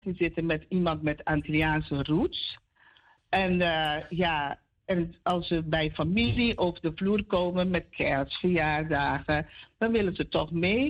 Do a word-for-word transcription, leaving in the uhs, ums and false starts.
zitten met iemand met Antilliaanse roots. En uh, ja, en als ze bij familie over de vloer komen met kerstverjaardagen, dan willen ze toch mee.